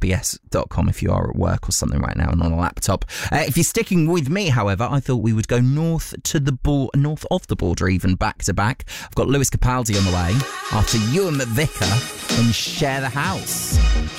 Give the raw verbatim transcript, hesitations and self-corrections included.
b s dot com if you are at work or something right now and on a laptop. Uh, if you're sticking with me, however, I thought we would go north to the bo- north of the border, even back to back. I've got Lewis Capaldi on the way after Ewan McVicker and Share the House.